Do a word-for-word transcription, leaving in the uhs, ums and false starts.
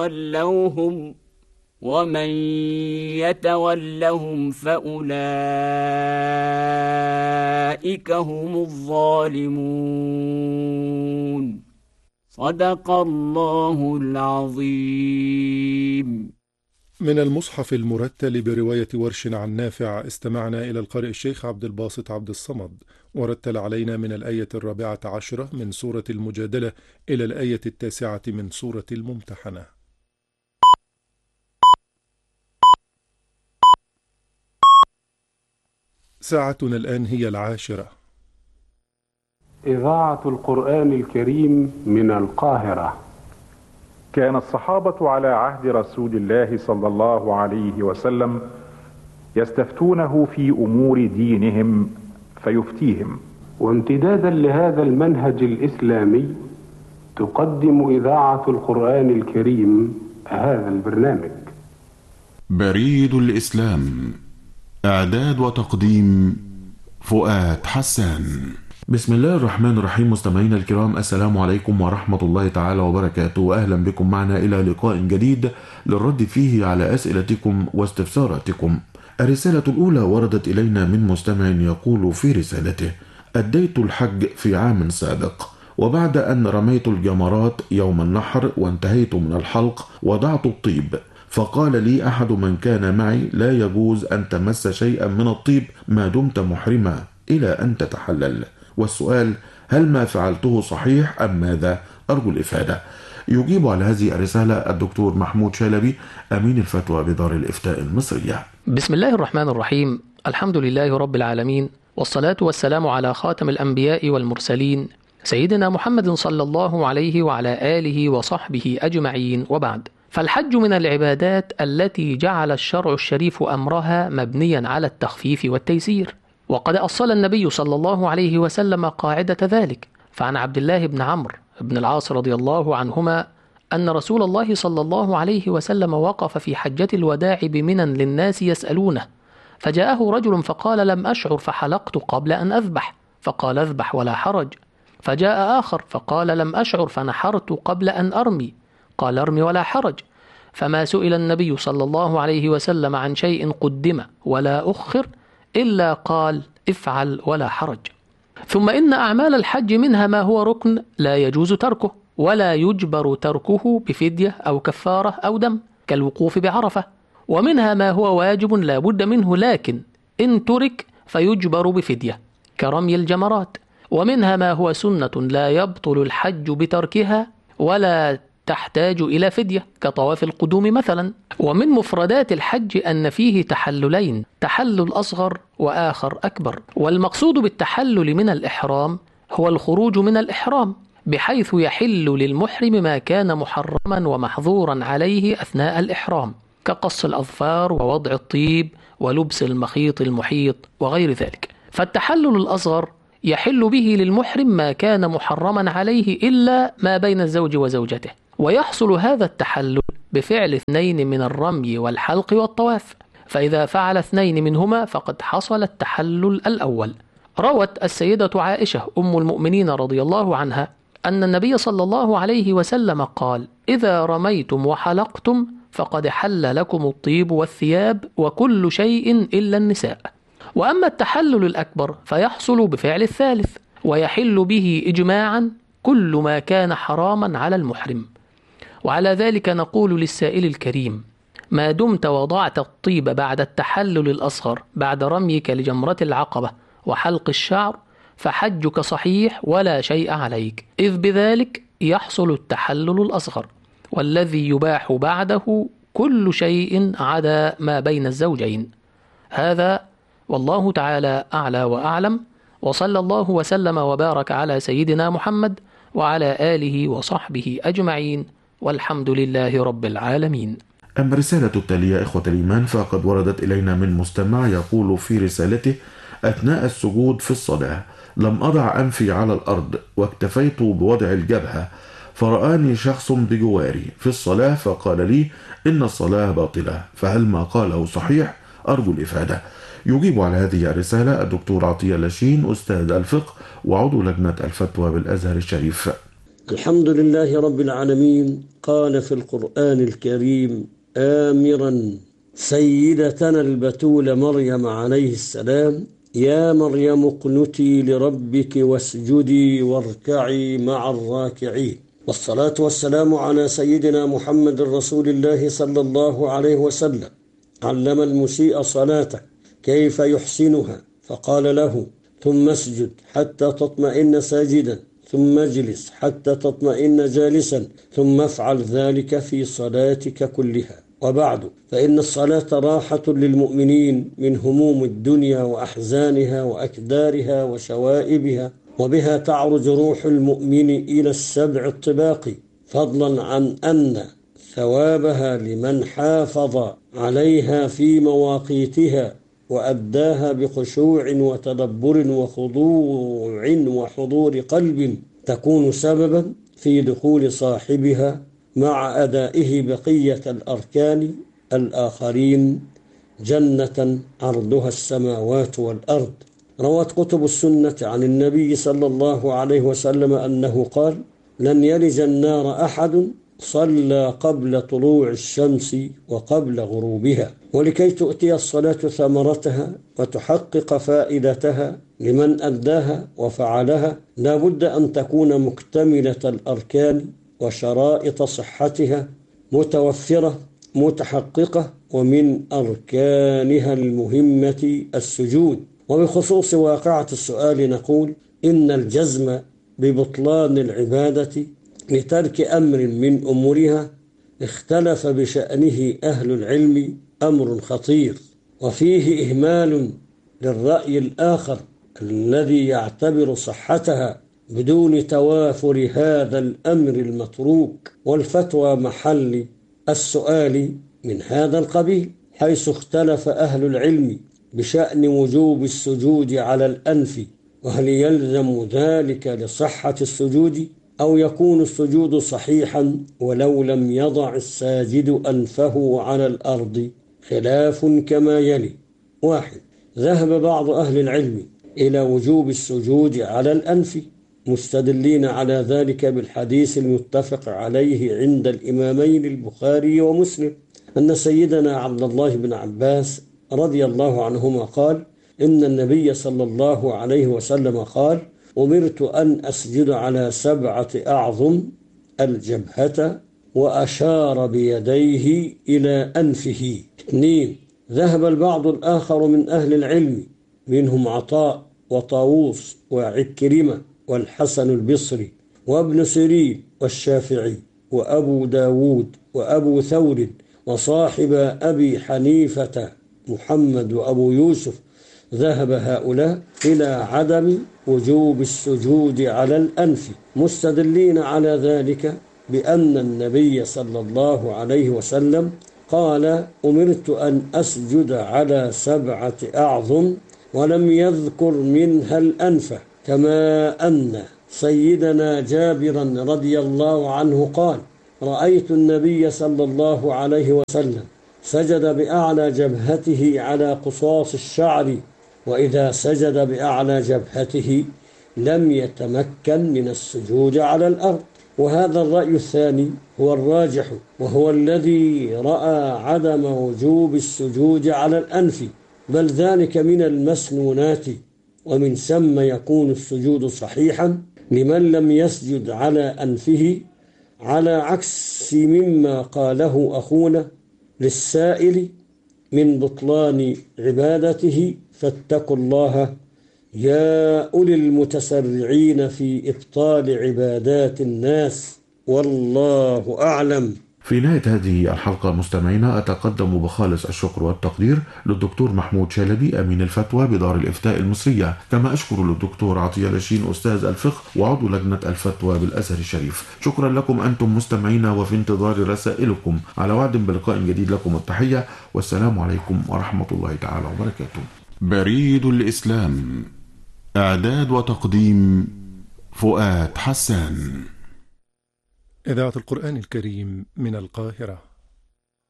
يتولوهم ومن يتولهم فأولئك هم الظالمون. صدق الله العظيم. من المصحف المرتل برواية ورش عن نافع استمعنا إلى القارئ الشيخ عبد الباسط عبد الصمد، ورتل علينا من الآية الرابعة عشرة من سورة المجادلة إلى الآية التاسعة من سورة الممتحنة. ساعتنا الآن هي العاشرة. إذاعة القرآن الكريم من القاهرة. كان الصحابة على عهد رسول الله صلى الله عليه وسلم يستفتونه في أمور دينهم فيفتيهم. وامتدادا لهذا المنهج الإسلامي تقدم إذاعة القرآن الكريم هذا البرنامج. بريد الإسلام، إعداد وتقديم فؤاد حسان. بسم الله الرحمن الرحيم. مستمعينا الكرام، السلام عليكم ورحمة الله تعالى وبركاته، وأهلا بكم معنا إلى لقاء جديد للرد فيه على أسئلتكم واستفساراتكم. الرسالة الأولى وردت إلينا من مستمع يقول في رسالته: أديت الحج في عام سابق، وبعد أن رميت الجمرات يوم النحر وانتهيت من الحلق وضعت الطيب، فقال لي أحد من كان معي: لا يجوز أن تمس شيئا من الطيب ما دمت محرما إلى أن تتحلل. والسؤال: هل ما فعلته صحيح أم ماذا؟ أرجو الإفادة. يجيب على هذه الرسالة الدكتور محمود شلبي، أمين الفتوى بدار الإفتاء المصرية. بسم الله الرحمن الرحيم. الحمد لله رب العالمين، والصلاة والسلام على خاتم الأنبياء والمرسلين سيدنا محمد صلى الله عليه وعلى آله وصحبه أجمعين، وبعد. فالحج من العبادات التي جعل الشرع الشريف أمرها مبنيا على التخفيف والتيسير، وقد أصل النبي صلى الله عليه وسلم قاعدة ذلك. فعن عبد الله بن عمرو بن العاص رضي الله عنهما أن رسول الله صلى الله عليه وسلم وقف في حجة الوداع بمنى للناس يسألونه، فجاءه رجل فقال: لم أشعر فحلقت قبل أن أذبح، فقال: اذبح ولا حرج. فجاء آخر فقال: لم أشعر فنحرت قبل أن أرمي، قال: ارمي ولا حرج. فما سئل النبي صلى الله عليه وسلم عن شيء قدم ولا أخر إلا قال: افعل ولا حرج. ثم إن أعمال الحج منها ما هو ركن لا يجوز تركه ولا يجبر تركه بفدية أو كفارة أو دم، كالوقوف بعرفة، ومنها ما هو واجب لا بد منه لكن إن ترك فيجبر بفدية، كرمي الجمرات، ومنها ما هو سنة لا يبطل الحج بتركها ولا تحتاج إلى فدية، كطواف القدوم مثلا. ومن مفردات الحج أن فيه تحللين، تحلل أصغر وآخر أكبر. والمقصود بالتحلل من الإحرام هو الخروج من الإحرام، بحيث يحل للمحرم ما كان محرما ومحظورا عليه أثناء الإحرام، كقص الأظفار ووضع الطيب ولبس المخيط المحيط وغير ذلك. فالتحلل الأصغر يحل به للمحرم ما كان محرما عليه إلا ما بين الزوج وزوجته، ويحصل هذا التحلل بفعل اثنين من الرمي والحلق والطواف، فإذا فعل اثنين منهما فقد حصل التحلل الأول. روت السيدة عائشة أم المؤمنين رضي الله عنها أن النبي صلى الله عليه وسلم قال: إذا رميتم وحلقتم فقد حل لكم الطيب والثياب وكل شيء إلا النساء. وأما التحلل الأكبر فيحصل بفعل الثالث، ويحل به إجماعا كل ما كان حراما على المحرم. وعلى ذلك نقول للسائل الكريم: ما دمت وضعت الطيب بعد التحلل الأصغر بعد رميك لجمرة العقبة وحلق الشعر فحجك صحيح ولا شيء عليك، إذ بذلك يحصل التحلل الأصغر، والذي يباح بعده كل شيء عدا ما بين الزوجين. هذا والله تعالى أعلى وأعلم، وصلى الله وسلم وبارك على سيدنا محمد وعلى آله وصحبه أجمعين، والحمد لله رب العالمين. أما الرسالة التالية إخوة الإيمان فقد وردت إلينا من مستمع يقول في رسالته: أثناء السجود في الصلاة لم أضع أنفي على الأرض واكتفيت بوضع الجبهة، فرآني شخص بجواري في الصلاة فقال لي إن الصلاة باطلة، فهل ما قاله صحيح؟ أرجو الإفادة. يجيب على هذه الرسالة الدكتور عطية لاشين، أستاذ الفقه وعضو لجنة الفتوى بالأزهر الشريف. الحمد لله رب العالمين قال في القرآن الكريم آمرا سيدتنا البتول مريم عليه السلام: يا مريم اقنتي لربك واسجدي واركعي مع الراكعين. والصلاة والسلام على سيدنا محمد رسول الله صلى الله عليه وسلم. علم المسيء صلاته كيف يحسنها فقال له: ثم اسجد حتى تطمئن ساجدا، ثم اجلس حتى تطمئن جالسا، ثم افعل ذلك في صلاتك كلها. وبعد، فإن الصلاة راحة للمؤمنين من هموم الدنيا وأحزانها وأكدارها وشوائبها، وبها تعرج روح المؤمن إلى السبع الطباق، فضلا عن أن ثوابها لمن حافظ عليها في مواقيتها وأداها بخشوع وتدبر وخضوع وحضور قلب تكون سببا في دخول صاحبها مع أدائه بقية الأركان الآخرين جنة عرضها السماوات والأرض. روت كتب السنة عن النبي صلى الله عليه وسلم أنه قال: لن يلج النار أحد صلى قبل طلوع الشمس وقبل غروبها. ولكي تؤتي الصلاة ثمرتها وتحقق فائدتها لمن أداها وفعلها، لا بد أن تكون مكتملة الأركان وشرائط صحتها متوفرة متحققة، ومن أركانها المهمة السجود. وبخصوص واقعة السؤال نقول: إن الجزم ببطلان العبادة لترك أمر من أمورها اختلف بشأنه أهل العلم أمر خطير، وفيه إهمال للرأي الآخر الذي يعتبر صحتها بدون توافر هذا الأمر المتروك. والفتوى محل السؤال من هذا القبيل، حيث اختلف أهل العلم بشأن وجوب السجود على الأنف، وهل يلزم ذلك لصحة السجود أو يكون السجود صحيحا ولو لم يضع الساجد أنفه على الأرض. خلاف كما يلي: واحد، ذهب بعض أهل العلم إلى وجوب السجود على الأنف، مستدلين على ذلك بالحديث المتفق عليه عند الإمامين البخاري ومسلم أن سيدنا عبد الله بن عباس رضي الله عنهما قال: إن النبي صلى الله عليه وسلم قال: أمرت أن أسجد على سبعة أعظم: الجبهة، وأشار بيديه إلى أنفه. اثنين، ذهب البعض الآخر من أهل العلم منهم عطاء وطاووس وعكرمة والحسن البصري وابن سيرين والشافعي وأبو داود وأبو ثور وصاحب أبي حنيفة محمد وأبو يوسف، ذهب هؤلاء إلى عدم وجوب السجود على الأنف، مستدلين على ذلك بأن النبي صلى الله عليه وسلم قال: أمرت أن أسجد على سبعة أعظم، ولم يذكر منها الأنف. كما أن سيدنا جابرا رضي الله عنه قال: رأيت النبي صلى الله عليه وسلم سجد بأعلى جبهته على قصاص الشعر، وإذا سجد بأعلى جبهته لم يتمكن من السجود على الأرض. وهذا الرأي الثاني هو الراجح، وهو الذي رأى عدم وجوب السجود على الأنف، بل ذلك من المسنونات، ومن ثم يكون السجود صحيحا لمن لم يسجد على أنفه، على عكس مما قاله أخونا للسائل من بطلان عبادته. فاتقوا الله يا أولي المتسرعين في إبطال عبادات الناس، والله أعلم. في نهاية هذه الحلقة مستمعينا أتقدم بخالص الشكر والتقدير للدكتور محمود شلبي أمين الفتوى بدار الإفتاء المصرية، كما أشكر للدكتور عطية لاشين أستاذ الفقه وعضو لجنة الفتوى بالأزهر الشريف. شكرا لكم أنتم مستمعينا، وفي انتظار رسائلكم. على وعد بلقاء جديد، لكم التحية والسلام عليكم ورحمة الله تعالى وبركاته. بريد الإسلام، إعداد وتقديم فؤاد حسان. إذاعة القرآن الكريم من القاهرة.